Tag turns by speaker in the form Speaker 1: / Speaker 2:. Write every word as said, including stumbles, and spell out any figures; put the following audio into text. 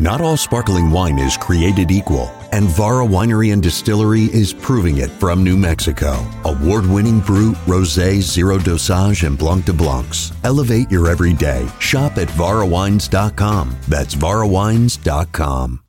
Speaker 1: Not all sparkling wine is created equal, and Vara Winery and Distillery is proving it from New Mexico. Award-winning Brut, Rosé, Zero Dosage, and Blanc de Blancs. Elevate your everyday. Shop at vara wines dot com. That's vara wines dot com.